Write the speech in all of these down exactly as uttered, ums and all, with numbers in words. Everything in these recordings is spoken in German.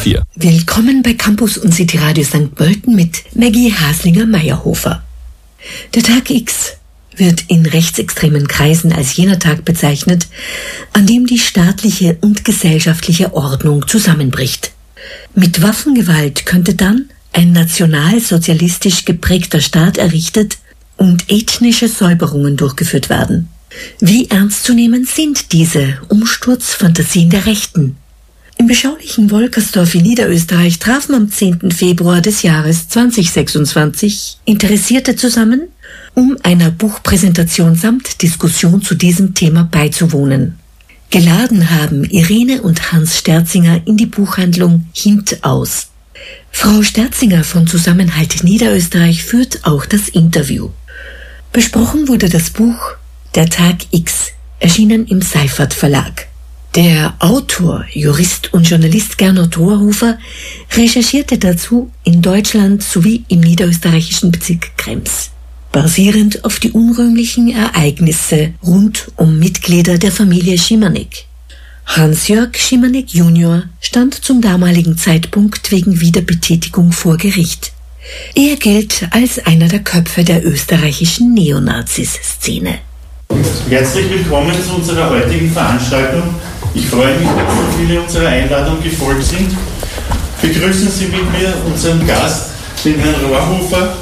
vier. Willkommen bei Campus und City Radio Sankt Pölten mit Maggie Haslinger-Meyerhofer. Der Tag X wird in rechtsextremen Kreisen als jener Tag bezeichnet, an dem die staatliche und gesellschaftliche Ordnung zusammenbricht. Mit Waffengewalt könnte dann ein nationalsozialistisch geprägter Staat errichtet und ethnische Säuberungen durchgeführt werden. Wie ernst zu nehmen sind diese Umsturzfantasien der Rechten? Im beschaulichen Wolkersdorf in Niederösterreich trafen am zehnten Februar des Jahres zweitausendsechsundzwanzig Interessierte zusammen, um einer Buchpräsentation samt Diskussion zu diesem Thema beizuwohnen. Geladen haben Irene und Hans Sterzinger in die Buchhandlung Hintaus. Frau Sterzinger von Zusammenhalt Niederösterreich führt auch das Interview. Besprochen wurde das Buch Der Tag X, erschienen im Seifert Verlag. Der Autor, Jurist und Journalist Gernot Rohrhofer recherchierte dazu in Deutschland sowie im niederösterreichischen Bezirk Krems, basierend auf die unrühmlichen Ereignisse rund um Mitglieder der Familie Schimanek. Hans-Jörg Schimanek Junior stand zum damaligen Zeitpunkt wegen Wiederbetätigung vor Gericht. Er gilt als einer der Köpfe der österreichischen Neonazis-Szene. Herzlich willkommen zu unserer heutigen Veranstaltung. Ich freue mich, dass so viele unserer Einladung gefolgt sind. Begrüßen Sie mit mir unseren Gast, den Herrn Rohrhofer.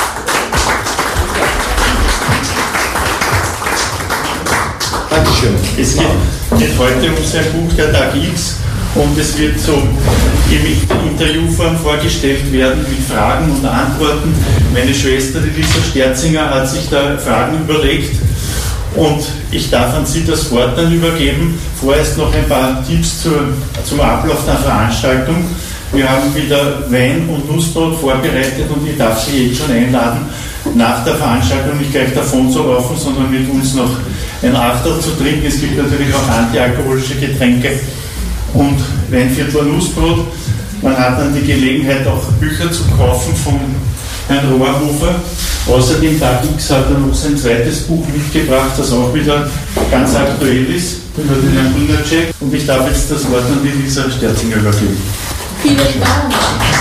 Dankeschön. Es geht, geht heute um sein Buch Der Tag X und es wird so im Interviewform vorgestellt werden mit Fragen und Antworten. Meine Schwester, die Lisa Sterzinger, hat sich da Fragen überlegt. Und ich darf an Sie das Wort dann übergeben. Vorerst noch ein paar Tipps zur, zum Ablauf der Veranstaltung. Wir haben wieder Wein und Nussbrot vorbereitet und ich darf Sie jetzt schon einladen, nach der Veranstaltung nicht gleich davon zu laufen, sondern mit uns noch ein Achtel zu trinken. Es gibt natürlich auch antialkoholische Getränke und Weinviertler Nussbrot. Man hat dann die Gelegenheit, auch Bücher zu kaufen von Herrn Rohrhofer. Außerdem, Tag X hat er noch sein zweites Buch mitgebracht, das auch wieder ganz aktuell ist, über den Herrn Hundertschek. Und ich darf jetzt das Wort an die Lisa Sterzinger übergeben. Vielen Dank.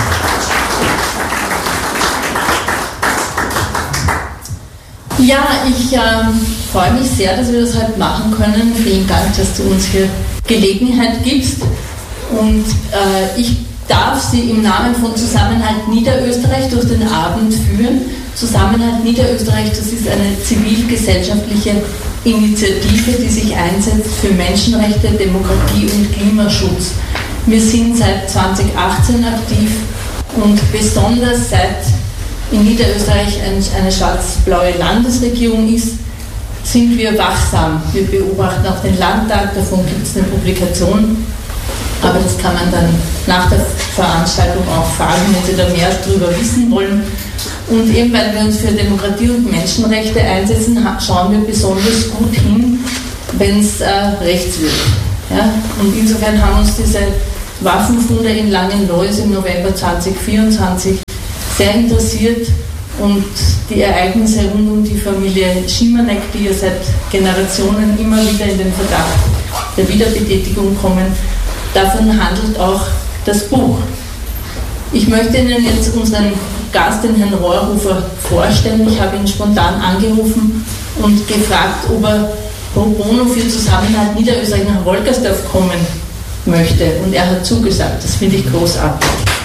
Ja, ich äh, freue mich sehr, dass wir das heute machen können. Vielen Dank, dass du uns hier Gelegenheit gibst. Und äh, ich darf Sie im Namen von Zusammenhalt Niederösterreich durch den Abend führen. Zusammenhalt Niederösterreich, das ist eine zivilgesellschaftliche Initiative, die sich einsetzt für Menschenrechte, Demokratie und Klimaschutz. Wir sind seit zweitausendachtzehn aktiv und besonders seit in Niederösterreich eine schwarz-blaue Landesregierung ist, sind wir wachsam. Wir beobachten auch den Landtag, davon gibt es eine Publikation. Aber das kann man dann nach der Veranstaltung auch fragen, wenn Sie da mehr darüber wissen wollen. Und eben weil wir uns für Demokratie und Menschenrechte einsetzen, schauen wir besonders gut hin, wenn es äh, rechts wird. Ja? Und insofern haben uns diese Waffenfunde in Langenlois im November zweitausendvierundzwanzig sehr interessiert und die Ereignisse rund um die Familie Schimanek, die ja seit Generationen immer wieder in den Verdacht der Wiederbetätigung kommen, davon handelt auch das Buch. Ich möchte Ihnen jetzt unseren Gast, den Herrn Rohrhofer, vorstellen. Ich habe ihn spontan angerufen und gefragt, ob er pro bono für Zusammenhalt Niederösterreich nach Wolkersdorf kommen möchte. Und er hat zugesagt. Das finde ich großartig.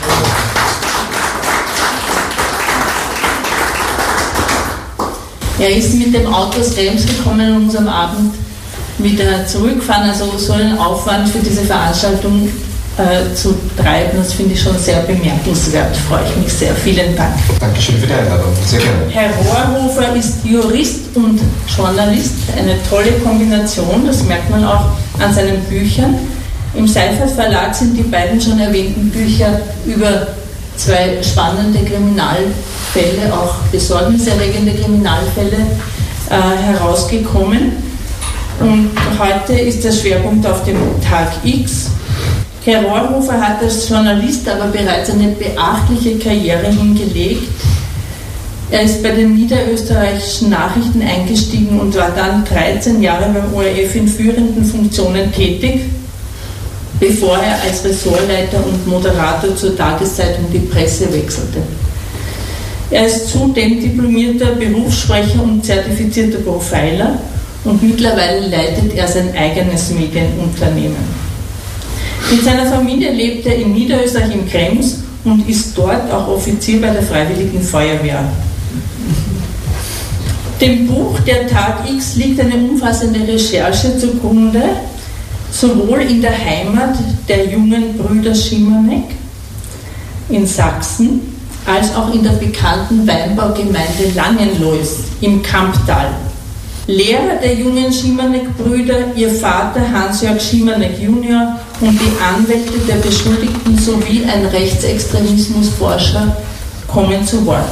Er ist mit dem Auto aus Krems gekommen und muss am Abend wieder zurückfahren, also so einen Aufwand für diese Veranstaltung äh, zu treiben, das finde ich schon sehr bemerkenswert, freue ich mich sehr. Vielen Dank. Dankeschön für die Einladung, sehr gerne. Herr Rohrhofer ist Jurist und Journalist, eine tolle Kombination, das merkt man auch an seinen Büchern. Im Seifert Verlag sind die beiden schon erwähnten Bücher über zwei spannende Kriminalfälle, auch besorgniserregende Kriminalfälle äh, herausgekommen. Und heute ist der Schwerpunkt auf dem Tag X. Herr Rohrhofer hat als Journalist aber bereits eine beachtliche Karriere hingelegt. Er ist bei den niederösterreichischen Nachrichten eingestiegen und war dann dreizehn Jahre beim O R F in führenden Funktionen tätig. bevor er als Ressortleiter und Moderator zur Tageszeitung Die Presse wechselte. Er ist zudem diplomierter Berufssprecher und zertifizierter Profiler und mittlerweile leitet er sein eigenes Medienunternehmen. Mit seiner Familie lebt er in Niederösterreich im Krems und ist dort auch Offizier bei der Freiwilligen Feuerwehr. Dem Buch Der Tag X liegt eine umfassende Recherche zugrunde, sowohl in der Heimat der jungen Brüder Schimanek in Sachsen, als auch in der bekannten Weinbaugemeinde Langenlois im Kamptal. Lehrer der jungen Schimanek-Brüder, ihr Vater Hans-Jörg Schimanek Junior und die Anwälte der Beschuldigten sowie ein Rechtsextremismusforscher kommen zu Wort.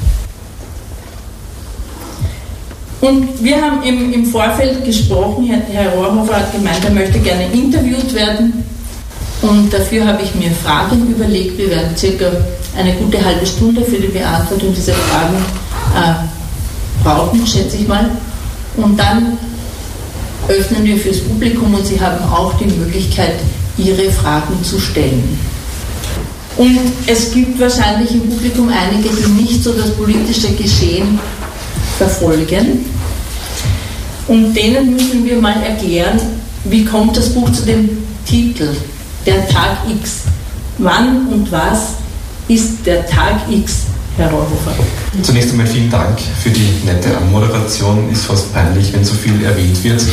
Und wir haben im, im Vorfeld gesprochen, Herr, Herr Rohrhofer hat gemeint, er möchte gerne interviewt werden. Und dafür habe ich mir Fragen überlegt. Wir werden circa eine gute halbe Stunde für die Beantwortung dieser Fragen äh, brauchen, schätze ich mal. Und dann öffnen wir fürs Publikum und Sie haben auch die Möglichkeit, Ihre Fragen zu stellen. Und es gibt wahrscheinlich im Publikum einige, die nicht so das politische Geschehen verfolgen. Und denen müssen wir mal erklären, wie kommt das Buch zu dem Titel, Der Tag X. Wann und was ist der Tag X, Herr Rohrhofer? Zunächst einmal vielen Dank für die nette Anmoderation. Ist fast peinlich, wenn so viel erwähnt wird.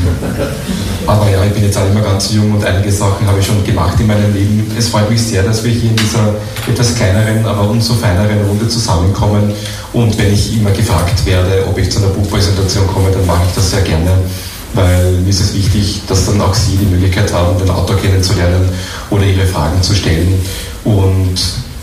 Aber ja, ich bin jetzt auch nicht mehr ganz jung und einige Sachen habe ich schon gemacht in meinem Leben. Es freut mich sehr, dass wir hier in dieser etwas kleineren, aber umso feineren Runde zusammenkommen. Und wenn ich immer gefragt werde, ob ich zu einer Buchpräsentation komme, dann mache ich das sehr gerne. Weil mir ist es wichtig, dass dann auch Sie die Möglichkeit haben, den Autor kennenzulernen oder Ihre Fragen zu stellen. Und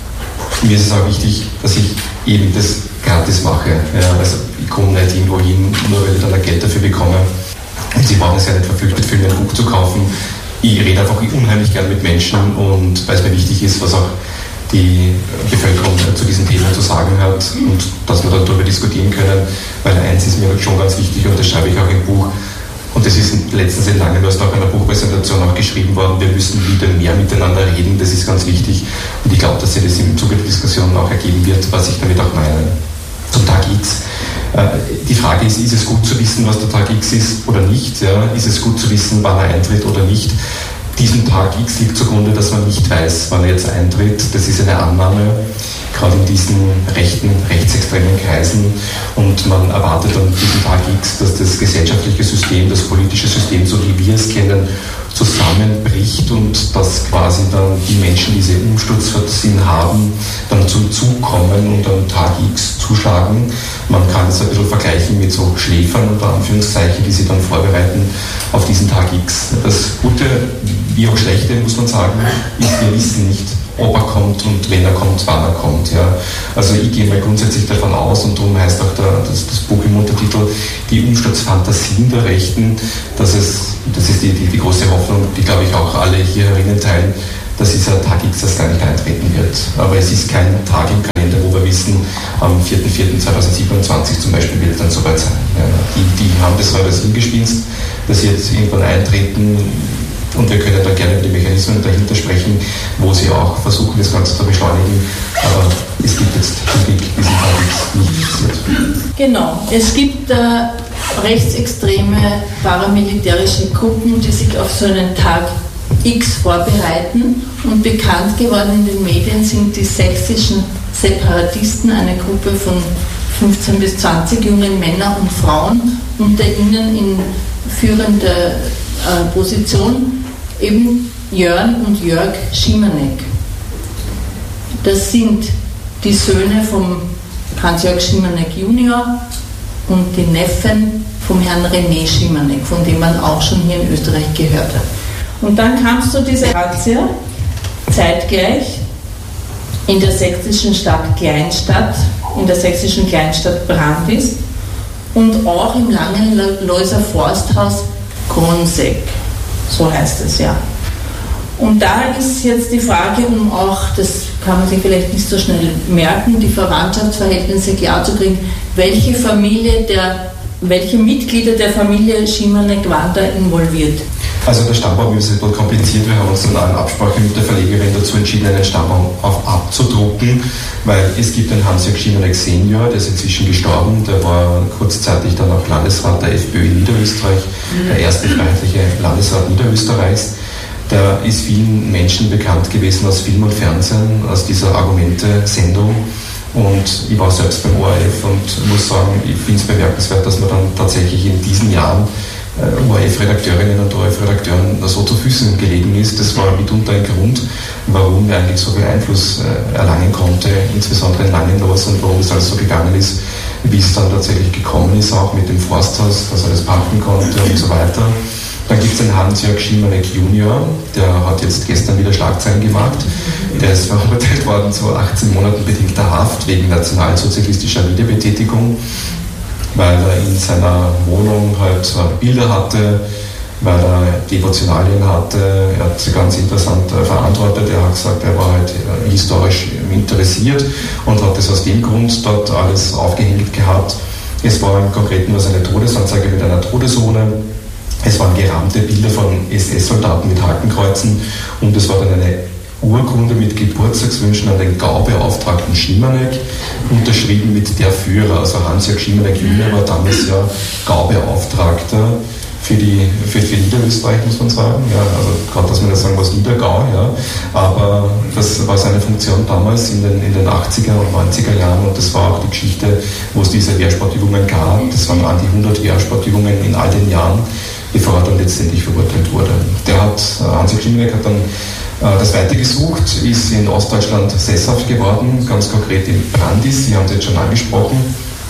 mir ist es auch wichtig, dass ich eben das gratis mache. Ja, also ich komme nicht irgendwo hin, nur weil ich dann Geld dafür bekomme. Und Sie brauchen es ja nicht verpflichtet, für mir ein Buch zu kaufen. Ich rede einfach unheimlich gern mit Menschen und weil es mir wichtig ist, was auch die Bevölkerung zu diesem Thema zu sagen hat und dass wir darüber diskutieren können, weil eins ist mir schon ganz wichtig und das schreibe ich auch im Buch. Und das ist letztens in Langenlois nach einer Buchpräsentation auch geschrieben worden, wir müssen wieder mehr miteinander reden, das ist ganz wichtig. Und ich glaube, dass sich das im Zuge der Diskussion auch ergeben wird, was ich damit auch meine. Zum Tag X. Die Frage ist, ist es gut zu wissen, was der Tag X ist oder nicht? Ja? Ist es gut zu wissen, wann er eintritt oder nicht? Diesem Tag X liegt zugrunde, dass man nicht weiß, wann er jetzt eintritt. Das ist eine Annahme, gerade in diesen rechten, rechtsextremen Kreisen. Und man erwartet an diesem Tag X, dass das gesellschaftliche System, das politische System, so wie wir es kennen, zusammenbricht und dass quasi dann die Menschen, die diesen Umsturzsinn haben, dann zum Zug kommen und am Tag X zuschlagen. Man kann es ein bisschen vergleichen mit so Schläfern unter Anführungszeichen, die sich dann vorbereiten auf diesen Tag X. Das Gute wie auch Schlechte, muss man sagen, ist, wir wissen nicht, ob er kommt und wenn er kommt, wann er kommt. Ja. Also ich gehe mal grundsätzlich davon aus, und darum heißt auch der, das, das Buch im Untertitel, die Umsturzfantasien der Rechten, dass es, das ist die, die, die große Hoffnung, die glaube ich auch alle hier herinnen teilen, dass dieser Tag X das gar nicht eintreten wird. Aber es ist kein Tag im Kalender, wo wir wissen, am vierter vierter zweitausendsiebenundzwanzig zum Beispiel wird es dann soweit sein. Ja. Die, die haben das heute als Hingespinst, dass sie jetzt irgendwann eintreten. Und wir können da gerne über die Mechanismen dahinter sprechen, wo sie auch versuchen, das Ganze zu beschleunigen. Aber es gibt jetzt zum Glück diesen Fall nicht passiert. Genau. Es gibt äh, rechtsextreme paramilitärische Gruppen, die sich auf so einen Tag X vorbereiten. Und bekannt geworden in den Medien sind die sächsischen Separatisten, eine Gruppe von fünfzehn bis zwanzig jungen Männern und Frauen, unter ihnen in führender äh, Position eben Jörn und Jörg Schimanek. Das sind die Söhne vom Hans-Jörg Schimanek Junior und die Neffen vom Herrn René Schimanek, von dem man auch schon hier in Österreich gehört hat. Und dann kam es zu dieser Razzia zeitgleich in der sächsischen Stadt Kleinstadt, in der sächsischen Kleinstadt Brandis und auch im Langenloiser Forsthaus Kronseck. So heißt es ja. Und da ist jetzt die Frage, um auch, das kann man sich vielleicht nicht so schnell merken, die Verwandtschaftsverhältnisse klar zu kriegen, welche Familie der, welche Mitglieder der Familie Schimanek waren da involviert? Also der Stammbaum ist etwas kompliziert. Wir haben uns dann in Absprache mit der Verlegerin dazu entschieden, einen Stammbaum auch abzudrucken, weil es gibt einen Hans-Jörg Schimanek Senior, der ist inzwischen gestorben, der war kurzzeitig dann auch Landesrat der FPÖ in Niederösterreich, der erste freiheitliche Landesrat Niederösterreichs. Der ist vielen Menschen bekannt gewesen aus Film und Fernsehen, aus dieser Argumente-Sendung. Und ich war selbst beim O R F und muss sagen, ich finde es bemerkenswert, dass man dann tatsächlich in diesen Jahren O R F-Redakteurinnen und O R F-Redakteuren so zu Füßen gelegen ist. Das war mitunter ein Grund, warum er eigentlich so viel Einfluss erlangen konnte, insbesondere in Langenloos, und warum es alles so gegangen ist, wie es dann tatsächlich gekommen ist, auch mit dem Forsthaus, dass er das pachten konnte und so weiter. Dann gibt es den Hans-Jörg Schimanek Junior, der hat jetzt gestern wieder Schlagzeilen gemacht. Der ist verurteilt worden zu achtzehn Monaten bedingter Haft wegen nationalsozialistischer Wiederbetätigung, weil er in seiner Wohnung halt Bilder hatte, weil er Devotionalien hatte. Er hat sie ganz interessant verantwortet. Er hat gesagt, er war halt historisch interessiert und hat das aus dem Grund dort alles aufgehängt gehabt. Es war im Konkreten nur seine Todesanzeige mit einer Todesurne. Es waren gerahmte Bilder von S S-Soldaten mit Hakenkreuzen und es war dann eine Urkunde mit Geburtstagswünschen an den Gaubeauftragten Schimanek, unterschrieben mit der Führer. Also Hans-Jörg Schimanek Junior war damals ja Gaubeauftragter für, die, für, für Niederösterreich, muss man sagen. Ja, also gerade, dass man das sagen, was Niedergau, ja. Aber das war seine Funktion damals in den, in den achtziger und neunziger Jahren und das war auch die Geschichte, wo es diese Wehrsportübungen gab. Das waren an die hundert Wehrsportübungen in all den Jahren, bevor er dann letztendlich verurteilt wurde. Der hat, Hans-Jörg Schimanek hat dann äh, das weitergesucht, ist in Ostdeutschland sesshaft geworden, ganz konkret in Brandis, Sie haben es jetzt schon angesprochen.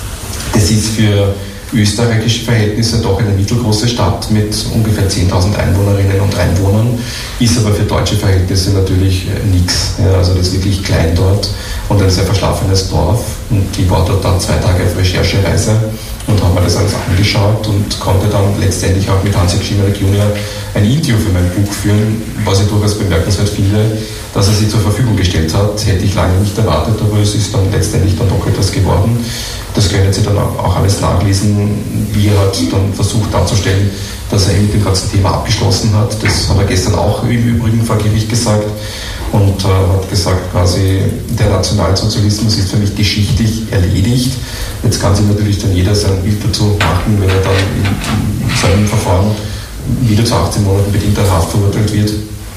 Das ist für österreichische Verhältnisse doch eine mittelgroße Stadt mit ungefähr zehntausend Einwohnerinnen und Einwohnern, ist aber für deutsche Verhältnisse natürlich äh, nichts. Ja, also das ist wirklich klein dort und ein sehr verschlafenes Dorf. Und ich war dort dann zwei Tage auf Recherchereise und habe mir das alles angeschaut und konnte dann letztendlich auch mit Hans-Jörg Schimanek Junior ein Interview für mein Buch führen, was ich durchaus bemerkenswert finde, dass er sie zur Verfügung gestellt hat. Hätte ich lange nicht erwartet, aber es ist dann letztendlich dann doch etwas geworden. Das können Sie dann auch alles nachlesen, wie er hat dann versucht darzustellen, dass er mit dem ganzen Thema abgeschlossen hat. Das hat er gestern auch im Übrigen vor Gericht gesagt und äh, hat gesagt, quasi der Nationalsozialismus ist für mich geschichtlich erledigt. Jetzt kann sich natürlich dann jeder sein Bild dazu machen, wenn er dann in, in seinem Verfahren wieder zu achtzehn Monaten bedingter Haft verurteilt wird.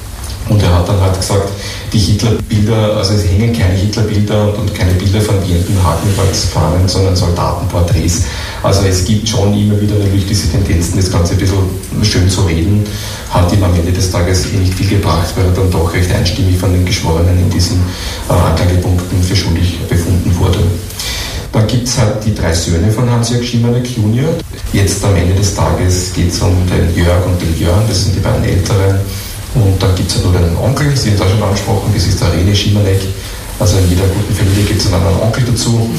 Und er hat dann halt gesagt, die Hitlerbilder, also es hängen keine Hitlerbilder und, und keine Bilder von wehenden Hakenkreuzfahnen, sondern Soldatenporträts. Also es gibt schon immer wieder natürlich diese Tendenzen, das Ganze ein bisschen schön zu reden, hat ihm am Ende des Tages eh nicht viel gebracht, weil er dann doch recht einstimmig von den Geschworenen in diesen äh, Anklagepunkten für schuldig befunden wurde. Dann gibt es halt die drei Söhne von Hans-Jörg Schimanek Junior. Jetzt am Ende des Tages geht es um den Jörg und den Jörn, das sind die beiden Älteren. Und dann gibt es ja noch einen Onkel, Sie haben es auch schon angesprochen, das ist der René Schimanek. Also in jeder guten Familie gibt es einen anderen Onkel dazu.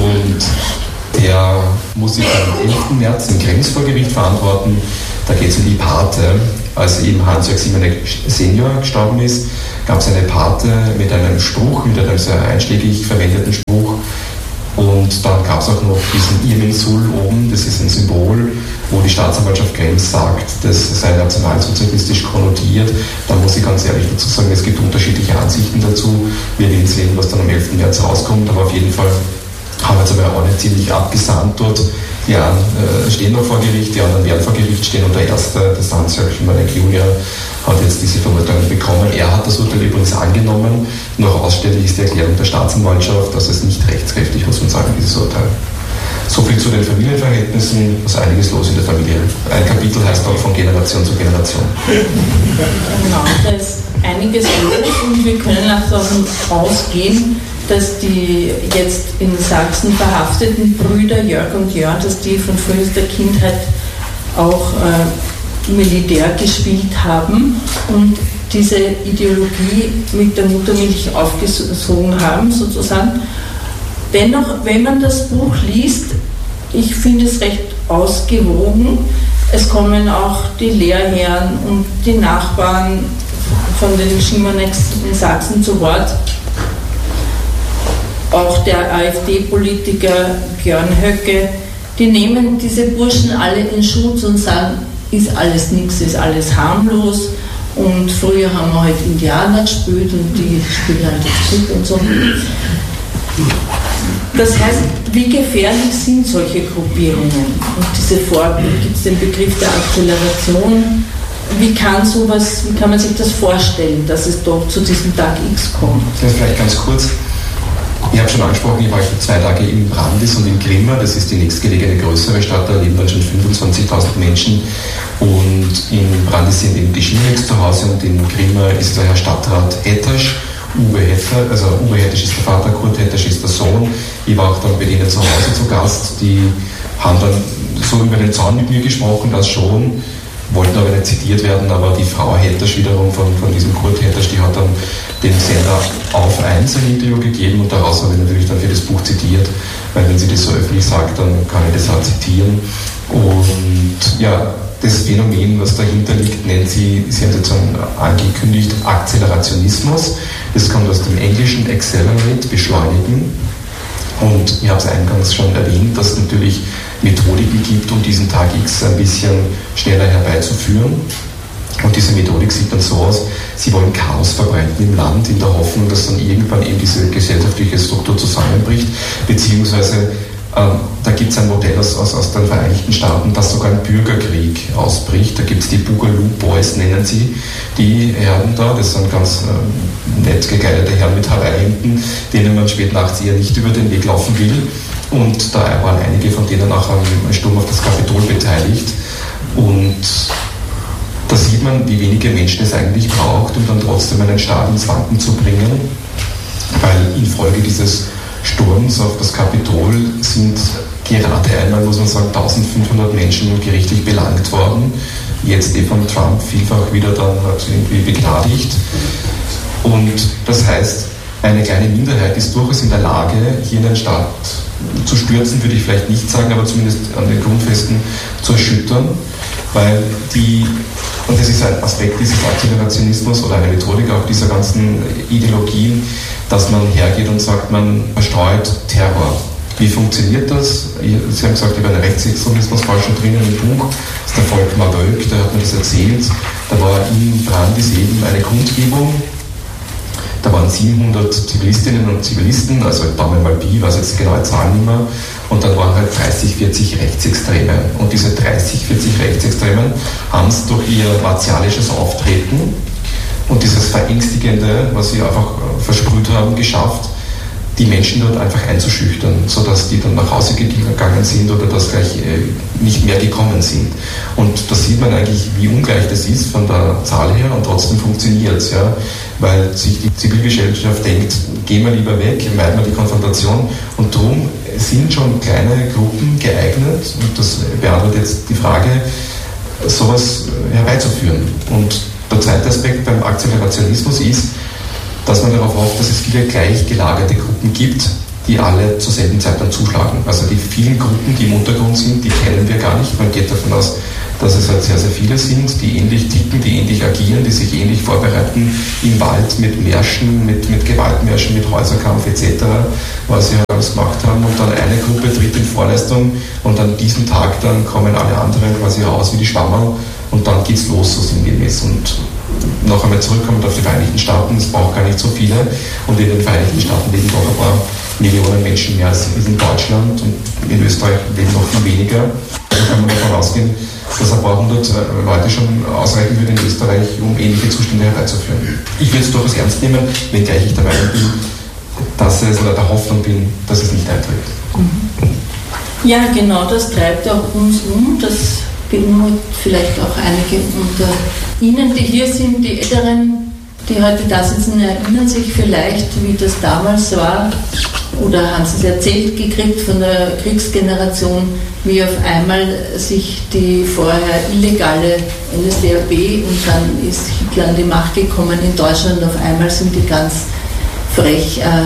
Und der muss sich am elften März im Krems vor Gericht verantworten. Da geht es um die Pate. Als eben Hans-Jörg Schimanek Senior gestorben ist, gab es eine Pate mit einem Spruch, mit einem sehr einschlägig verwendeten Spruch. Und dann gab es auch noch diesen Irminsul oben, das ist ein Symbol, wo die Staatsanwaltschaft Krems sagt, das sei nationalsozialistisch konnotiert. Da muss ich ganz ehrlich dazu sagen, es gibt unterschiedliche Ansichten dazu. Wir werden sehen, was dann am elften März rauskommt, aber auf jeden Fall haben wir jetzt aber auch nicht ziemlich abgesandt dort. Die einen äh, stehen noch vor Gericht, die anderen werden vor Gericht stehen und der erste, das Hans-Jörg Schimanek Junior, hat jetzt diese Verurteilung bekommen. Er hat das Urteil übrigens angenommen. Noch ausstellig ist die Erklärung der Staatsanwaltschaft, dass es nicht rechtskräftig, muss man sagen, dieses Urteil. So viel zu den Familienverhältnissen, es ist einiges los in der Familie. Ein Kapitel heißt auch von Generation zu Generation. Genau, da ist einiges los und wir können auch davon ausgehen, dass die jetzt in Sachsen verhafteten Brüder Jörg und Jörn, dass die von frühester Kindheit auch äh, Militär gespielt haben und diese Ideologie mit der Muttermilch aufgesogen haben, sozusagen. Dennoch, wenn man das Buch liest, ich finde es recht ausgewogen. Es kommen auch die Lehrherren und die Nachbarn von den Schimaneks in Sachsen zu Wort. Auch der AfD-Politiker Björn Höcke, die nehmen diese Burschen alle in Schutz und sagen, ist alles nichts, ist alles harmlos. Und früher haben wir halt Indianer gespielt und die spielen halt jetzt Krieg und so. Das heißt, wie gefährlich sind solche Gruppierungen? Und diese Vorbild, gibt es den Begriff der Akzeleration? Wie kann sowas, wie kann man sich das vorstellen, dass es doch zu diesem Tag X kommt? Das vielleicht ganz kurz. Ich habe schon angesprochen, ich war zwei Tage in Brandis und in Grimma, das ist die nächstgelegene größere Stadt, da leben dann schon fünfundzwanzigtausend Menschen. Und in Brandis sind eben die Schmierigs zu Hause und in Grimma ist der Herr Stadtrat Hettasch, Uwe Hettasch, also Uwe Hettasch ist der Vater, Kurt Hettasch ist der Sohn. Ich war auch dann bei denen zu Hause zu Gast, die haben dann so über den Zaun mit mir gesprochen, das schon, wollten aber nicht zitiert werden, aber die Frau Hettasch wiederum von, von diesem Kurt Hettasch, die hat dann dem Sender Auf eins ein Interview gegeben und daraus habe ich natürlich dann für das Buch zitiert, weil wenn sie das so öffentlich sagt, dann kann ich das auch zitieren. Und ja, das Phänomen, was dahinter liegt, nennt sie, sie hat jetzt angekündigt, Akzelerationismus. Das kommt aus dem Englischen Accelerate, beschleunigen. Und ich habe es eingangs schon erwähnt, dass es natürlich Methodiken gibt, um diesen Tag X ein bisschen schneller herbeizuführen. Und diese Methodik sieht dann so aus, sie wollen Chaos verbreiten im Land, in der Hoffnung, dass dann irgendwann eben diese gesellschaftliche Struktur zusammenbricht, beziehungsweise ähm, da gibt es ein Modell aus, aus, aus den Vereinigten Staaten, dass sogar ein Bürgerkrieg ausbricht. Da gibt es die Boogaloo Boys, nennen sie die Herren da, das sind ganz ähm, nett gekleidete Herren mit Hawaii-Hemden, denen man spät nachts eher nicht über den Weg laufen will. Und da waren einige von denen auch am Sturm auf das Kapitol beteiligt. Und da sieht man, wie wenige Menschen es eigentlich braucht, um dann trotzdem einen Staat ins Wanken zu bringen, weil infolge dieses Sturms auf das Kapitol sind gerade einmal, muss man sagen, eintausendfünfhundert Menschen gerichtlich belangt worden, jetzt eh von Trump vielfach wieder dann halt irgendwie begnadigt. Und das heißt, eine kleine Minderheit ist durchaus in der Lage, hier einen Staat zu stürzen, würde ich vielleicht nicht sagen, aber zumindest an den Grundfesten zu erschüttern, weil die, und das ist ein Aspekt dieses Akzelerationismus oder eine Methodik auch dieser ganzen Ideologien, dass man hergeht und sagt, man verstreut Terror. Wie funktioniert das? Sie haben gesagt, über den Rechtsextremismus-Fall drinnen im Buch, das ist der Volkmar Wölk, der hat mir das erzählt, da war in Brandis eben eine Kundgebung. Da waren siebenhundert Zivilistinnen und Zivilisten, also Daumen mal Pi, weiß jetzt die genaue Zahl nicht mehr. Und dann waren halt dreißig, vierzig Rechtsextreme. Und diese dreißig, vierzig Rechtsextremen haben es durch ihr martialisches Auftreten und dieses Verängstigende, was sie einfach versprüht haben, geschafft, die Menschen dort einfach einzuschüchtern, sodass die dann nach Hause gegangen sind oder dass gleich nicht mehr gekommen sind. Und da sieht man eigentlich, wie ungleich das ist von der Zahl her und trotzdem funktioniert es, ja, weil sich die Zivilgesellschaft denkt, gehen wir lieber weg, meiden wir die Konfrontation und darum sind schon kleine Gruppen geeignet und das beantwortet jetzt die Frage, sowas herbeizuführen. Und der zweite Aspekt beim Akzelerationismus ist, dass man darauf hofft, dass es viele gleich gelagerte Gruppen gibt, die alle zur selben Zeit dann zuschlagen. Also die vielen Gruppen, die im Untergrund sind, die kennen wir gar nicht. Man geht davon aus, dass es halt sehr, sehr viele sind, die ähnlich ticken, die ähnlich agieren, die sich ähnlich vorbereiten im Wald mit Märschen, mit, mit Gewaltmärschen, mit Häuserkampf et cetera, was sie halt alles gemacht haben. Und dann eine Gruppe tritt in Vorleistung und an diesem Tag dann kommen alle anderen quasi raus wie die Schwammerl und dann geht's los, so sinngemäß. Und noch einmal zurückkommen auf die Vereinigten Staaten, es braucht gar nicht so viele und in den Vereinigten Staaten leben doch ein paar Millionen Menschen mehr als in Deutschland und in Österreich leben noch viel weniger. Also kann man davon ausgehen, dass ein paar hundert Leute schon ausreichen würden in Österreich, um ähnliche Zustände herbeizuführen. Ich würde es durchaus ernst nehmen, wenngleich ich der Meinung bin, dass es, oder der Hoffnung bin, dass es nicht eintritt. Ja, genau, das treibt auch uns um, das beunruhigt vielleicht auch einige unter Ihnen, die hier sind, die Älteren, die heute da sitzen, erinnern sich vielleicht, wie das damals war, oder haben Sie es erzählt gekriegt von der Kriegsgeneration, wie auf einmal sich die vorher illegale N S D A P und dann ist Hitler an die Macht gekommen in Deutschland und auf einmal sind die ganz frech äh,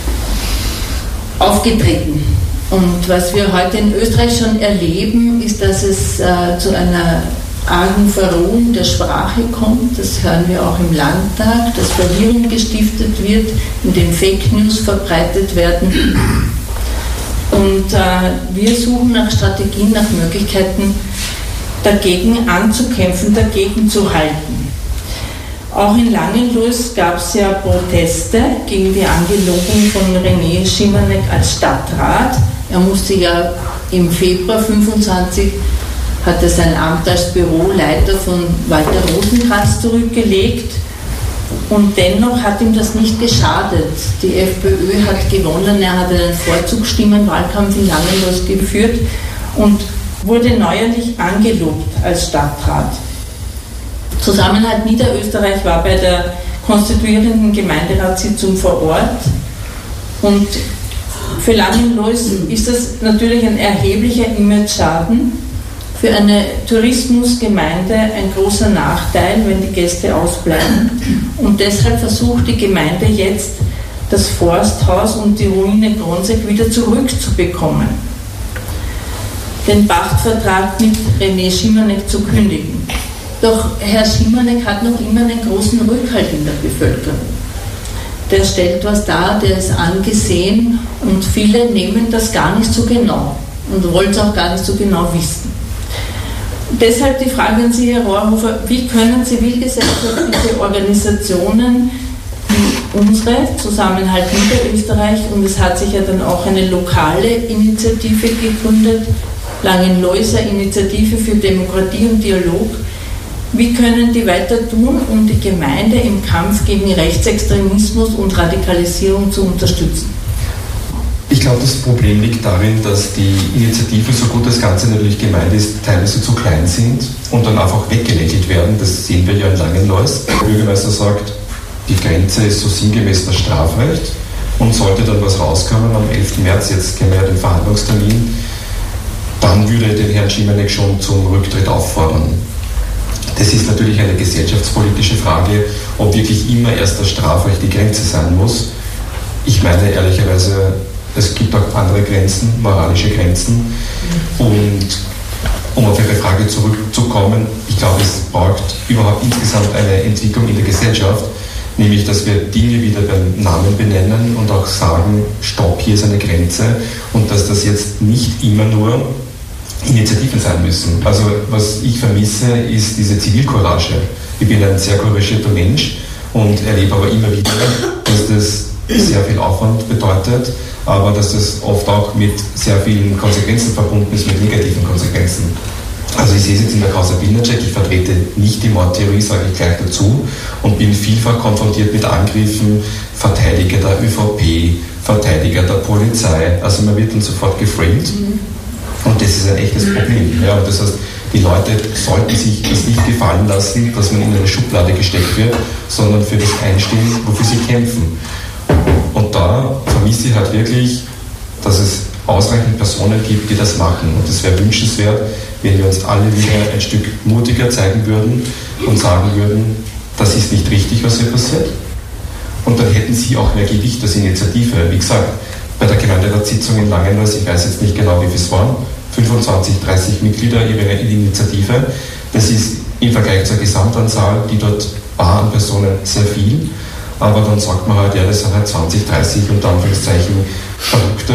aufgetreten. Und was wir heute in Österreich schon erleben, ist, dass es äh, zu einer argen Verrohung der Sprache kommt. Das hören wir auch im Landtag, dass Verwirrung gestiftet wird, indem Fake News verbreitet werden. Und äh, wir suchen nach Strategien, nach Möglichkeiten, dagegen anzukämpfen, dagegen zu halten. Auch in Langenlois gab es ja Proteste gegen die Angelobung von René Schimanek als Stadtrat. Er musste ja im Februar fünfundzwanzig hatte sein Amt als Büroleiter von Walter Rosenkranz zurückgelegt und dennoch hat ihm das nicht geschadet. Die FPÖ hat gewonnen, er hat einen Vorzugsstimmenwahlkampf in Langenlois geführt und wurde neuerlich angelobt als Stadtrat. Zusammenhalt Niederösterreich war bei der konstituierenden Gemeinderatssitzung vor Ort und für Langenlois ist das natürlich ein erheblicher Imageschaden. Für eine Tourismusgemeinde ein großer Nachteil, wenn die Gäste ausbleiben. Und deshalb versucht die Gemeinde jetzt, das Forsthaus und die Ruine Gronseck wieder zurückzubekommen. Den Pachtvertrag mit René Schimanek zu kündigen. Doch Herr Schimanek hat noch immer einen großen Rückhalt in der Bevölkerung. Der stellt was dar, der ist angesehen und viele nehmen das gar nicht so genau und wollen es auch gar nicht so genau wissen. Deshalb die Frage an Sie, Herr Rohrhofer, wie können zivilgesellschaftliche Organisationen wie unsere, Zusammenhalt Niederösterreich, und es hat sich ja dann auch eine lokale Initiative gegründet, Langenloiser Initiative für Demokratie und Dialog, wie können die weiter tun, um die Gemeinde im Kampf gegen Rechtsextremismus und Radikalisierung zu unterstützen? Ich glaube, das Problem liegt darin, dass die Initiative, so gut das Ganze natürlich gemeint ist, teilweise zu klein sind und dann einfach weggelächelt werden. Das sehen wir ja in Langenlois. Der Bürgermeister sagt, die Grenze ist so sinngemäß das Strafrecht und sollte dann was rauskommen am elften März, jetzt kennen wir ja den Verhandlungstermin, dann würde den Herrn Schimanek schon zum Rücktritt auffordern. Das ist natürlich eine gesellschaftspolitische Frage, ob wirklich immer erst das Strafrecht die Grenze sein muss. Ich meine ehrlicherweise, es gibt auch andere Grenzen, moralische Grenzen. Und um auf Ihre Frage zurückzukommen, ich glaube, es braucht überhaupt insgesamt eine Entwicklung in der Gesellschaft, nämlich, dass wir Dinge wieder beim Namen benennen und auch sagen, stopp, hier ist eine Grenze, und dass das jetzt nicht immer nur Initiativen sein müssen. Also was ich vermisse, ist diese Zivilcourage. Ich bin ein sehr couragierter Mensch und erlebe aber immer wieder, dass das sehr viel Aufwand bedeutet, aber dass das oft auch mit sehr vielen Konsequenzen verbunden ist, mit negativen Konsequenzen. Also ich sehe es jetzt in der Causa Pilnacek, ich vertrete nicht die Mordtheorie, sage ich gleich dazu, und bin vielfach konfrontiert mit Angriffen, Verteidiger der ÖVP, Verteidiger der Polizei, also man wird dann sofort geframed. Mhm. Und das ist ein echtes Problem. Ja, das heißt, die Leute sollten sich das nicht gefallen lassen, dass man in eine Schublade gesteckt wird, sondern für das einstehen, wofür sie kämpfen. Und da vermisse ich halt wirklich, dass es ausreichend Personen gibt, die das machen. Und es wäre wünschenswert, wenn wir uns alle wieder ein Stück mutiger zeigen würden und sagen würden, das ist nicht richtig, was hier passiert. Und dann hätten sie auch mehr Gewicht als Initiative. Wie gesagt, bei der Gemeinderatssitzung in Langenlois, ich weiß jetzt nicht genau, wie viel es waren, fünfundzwanzig, dreißig Mitglieder ihrer Initiative. Das ist im Vergleich zur Gesamtanzahl, die dort war an Personen, sehr viel. Aber dann sagt man halt, ja, das sind halt zwanzig, dreißig unter Anführungszeichen Verrückte.